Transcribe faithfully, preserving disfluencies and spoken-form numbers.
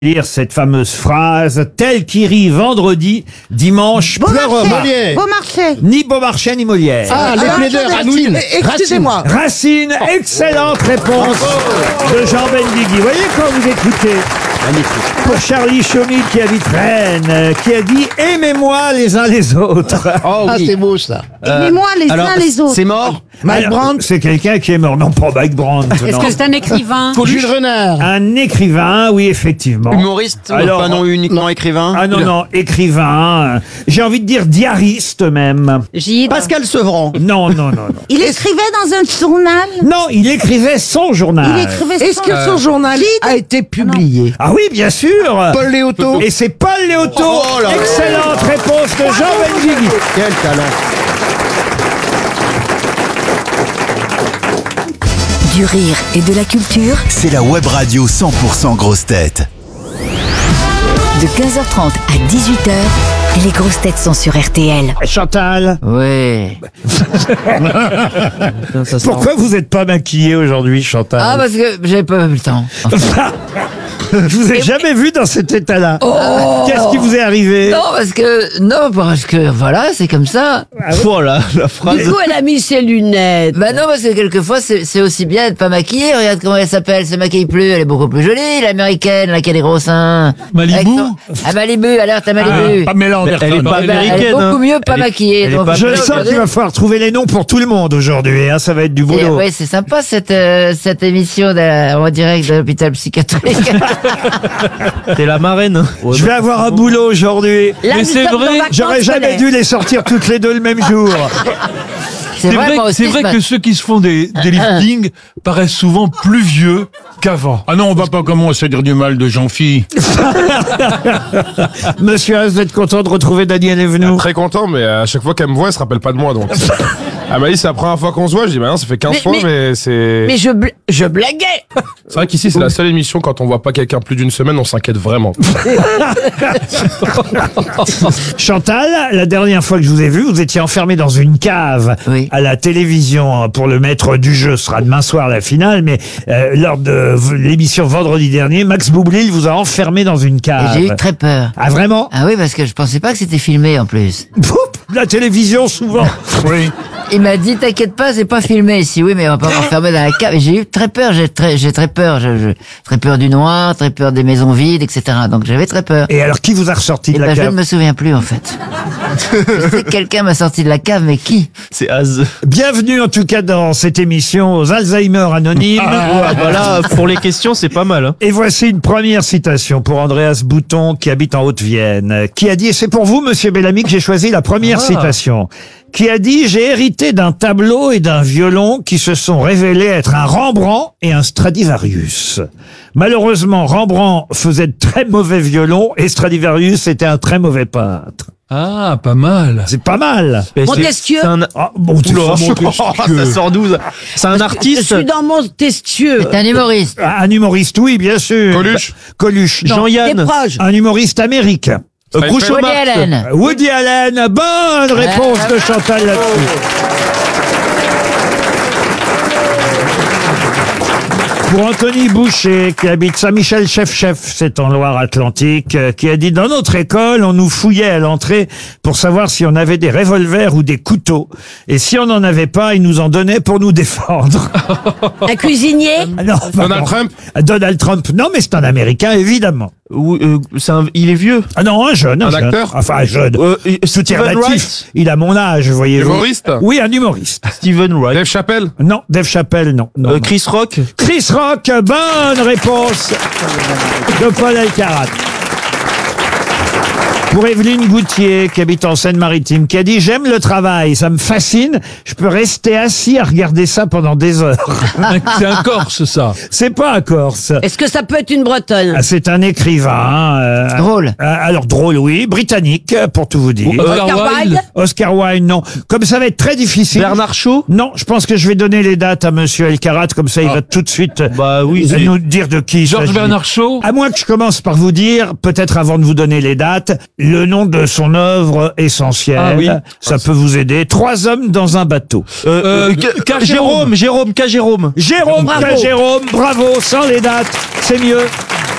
lire cette fameuse phrase « Tel qui rit vendredi, dimanche pleurera ». Beaumarchais. Ni Beaumarchais ni Molière. Ah, les plaideurs, Racine. Excusez-moi. Racine, excellente réponse de Jean Benguigui. Vous voyez quand vous écoutez. Pour Charlie Chaumy qui habite Rennes, euh, qui a dit « Aimez-moi les uns les autres Oh oui. Ah, c'est beau ça. Aimez-moi les Alors, uns les autres. c'est mort ». Mike Brandt. C'est quelqu'un qui est mort. Non, pas Mike Brandt. Est-ce non. que c'est un écrivain? Jules Renard. Un écrivain, oui, effectivement. Humoriste, Alors, pas non uniquement écrivain. Ah non, non, écrivain. euh, J'ai envie de dire diariste même. Gide. Pascal Sevran. Non, non, non, non. Il écrivait dans un journal. Non, il écrivait son journal. Il écrivait Est-ce son- que son journal a été publié? Ah oui, bien sûr. Paul Léoto. Et c'est Paul Léoto. Oh là là. Excellente réponse de Jean Benguigui. Quel talent. Du rire et de la culture. C'est la web radio cent pour cent grosses têtes. De quinze heures trente à dix-huit heures, les grosses têtes sont sur R T L. Chantal, Ouais. pourquoi vous n'êtes pas maquillée aujourd'hui, Chantal? Ah, parce que j'avais pas eu le temps. Je vous ai jamais vu dans cet état-là. Qu'est-ce qui vous est arrivé? Non, parce que, non, parce que, voilà, c'est comme ça. Voilà, la Du phrase. coup, elle a mis ses lunettes. Bah non, parce que quelquefois, c'est c'est aussi bien d'être pas maquillée. Regarde comment elle s'appelle, se maquille plus, elle est beaucoup plus jolie, l'américaine, là, qui a des gros seins. Malibu Avec son- Ah, Malibu, alerte à Malibu. Pamela Anderson. Elle est pas Eh ben, elle est américaine. beaucoup hein. mieux pas Elle est- maquillée. elle est donc, pas- Je là, sens aujourd'hui- qu'il va falloir trouver les noms pour tout le monde aujourd'hui. Hein. Ça va être du Et, boulot. ouais, c'est sympa cette euh, cette émission de, en direct de l'hôpital psychiatrique. C'est la marraine. Je vais avoir un boulot aujourd'hui. Là, Mais nous c'est sommes vrai, en vacances J'aurais jamais scolaires. dû les sortir toutes les deux le même jour. C'est C'est vrai, vrai, moi aussi, c'est vrai ce que matin. ceux qui se font des, des liftings paraissent souvent plus vieux qu'avant. Ah non, on va pas commencer à dire du mal de Jean-Phi. Monsieur Haas, vous êtes content de retrouver Daniel Evenou? Très content, mais à chaque fois qu'elle me voit, elle se rappelle pas de moi, donc. Elle m'a dit, c'est la première fois qu'on se voit. Je dis, bah non, ça fait quinze Mais- fois, mais- mais c'est. Mais je, bl- je blaguais. C'est vrai qu'ici, c'est la seule émission, quand on voit pas quelqu'un plus d'une semaine, on s'inquiète vraiment. Chantal, la dernière fois que je vous ai vu, vous étiez enfermé dans une cave Oui. à la télévision pour le maître du jeu. Ce sera demain soir la finale, mais euh, lors de v- l'émission vendredi dernier, Max Boublil vous a enfermé dans une Et cave. j'ai eu très peur. Ah vraiment? Ah oui, parce que je pensais pas que c'était filmé en plus. Poup, la télévision souvent. Oui. Il m'a dit, t'inquiète pas, c'est pas filmé ici. Oui, mais on va pas m'enfermer dans la cave. Et j'ai eu très peur, j'ai très, j'ai très peur. Je, je- très peur du noir, très peur des maisons vides, et cetera. Donc j'avais très peur. Et alors qui vous a ressorti Et de ben, la je ne cave? me souviens plus, en fait. Je sais que quelqu'un m'a sorti de la cave, mais qui? C'est Az. Bienvenue en tout cas dans cette émission aux Alzheimer anonymes. Ah, voilà, pour les questions, c'est pas mal. Hein. Et voici une première citation pour Andreas Bouton, qui habite en Haute-Vienne, qui a dit, et c'est pour vous, monsieur Bellamy, que j'ai choisi la première Ah. citation, qui a dit « J'ai hérité d'un tableau et d'un violon qui se sont révélés être un Rembrandt et un Stradivarius. Malheureusement, Rembrandt faisait de très mauvais violons et Stradivarius était un très mauvais peintre. Ah, pas mal. C'est pas mal. Mais c'est- Montesquieu. c'est un... Ah, bon, tu Oula, franchement, ça sort d'où ça? C'est un Je artiste. suis dans Montesquieu. C'est un humoriste. un humoriste, oui, bien sûr. Coluche. Coluche. non. Des Jean-Yann. proches. Un humoriste américain. Euh, Woody Groucho Woody Marx. Allen. Woody Allen, bonne réponse de Chantal là-dessus. Pour Anthony Boucher, qui habite Saint-Michel-Chef-Chef, c'est en Loire-Atlantique, euh, qui a dit « Dans notre école, on nous fouillait à l'entrée pour savoir si on avait des revolvers ou des couteaux. Et si on n'en avait pas, ils nous en donnaient pour nous défendre. Un cuisinier. » Ah non, Donald pardon. Trump. Donald Trump. Non, mais c'est un Américain, évidemment. Ou, euh, c'est un... Il est vieux. Ah non, un jeune. Un, Un jeune. acteur. Enfin, un jeune. Euh, Tout est Stephen relatif. Wright. Il a mon âge, voyez-vous. Humoriste. Oui, un humoriste. Steven Wright. Dave Chappelle. Non, Dave Chappelle, non. non, Euh, non. Chris Rock. Chris Rock, bonne réponse de Paul Alcarat. Pour Evelyne Goutier, qui habite en Seine-Maritime, qui a dit « J'aime le travail, ça me fascine, je peux rester assis à regarder ça pendant des heures. C'est un Corse, ça. » C'est pas un Corse. Est-ce que ça peut être une Bretonne? Ah, c'est un écrivain. euh, Drôle. euh, alors drôle, oui. Britannique, pour tout vous dire. Oscar Oscar Wilde. Wilde. Oscar Wilde, non. Comme ça va être très difficile. Bernard Shaw. Non, je pense que je vais donner les dates à monsieur Elkarat, comme ça il va tout de suite Bah oui, euh, c'est- nous dire de qui il Georges s'agit. Bernard Shaw. À moins que je commence par vous dire, peut-être avant de vous donner les dates, le nom de son œuvre essentielle. Ah oui. Ça peut vous aider. Trois hommes dans un bateau. Euh, euh, K- K- Jérôme, Jérôme, K. Jérôme. Jérôme, Bravo. K. Jérôme, bravo, sans les dates, c'est mieux.